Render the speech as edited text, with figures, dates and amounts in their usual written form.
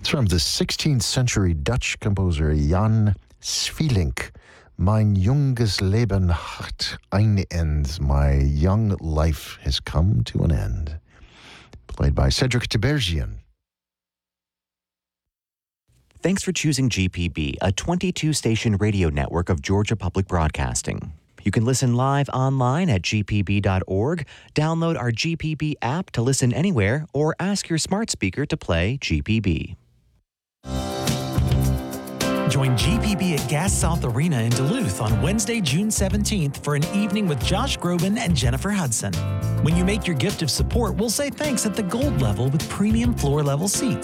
It's from the 16th century Dutch composer Jan Sweelinck. Mein junges Leben hat ein Ende. My young life has come to an end. Played by Cedric Tiberghien. Thanks for choosing GPB, a 22-station radio network of Georgia Public Broadcasting. You can listen live online at gpb.org, download our GPB app to listen anywhere, or ask your smart speaker to play GPB. Join GPB at Gas South Arena in Duluth on Wednesday, June 17th for an evening with Josh Groban and Jennifer Hudson. When you make your gift of support, we'll say thanks at the gold level with premium floor-level seats.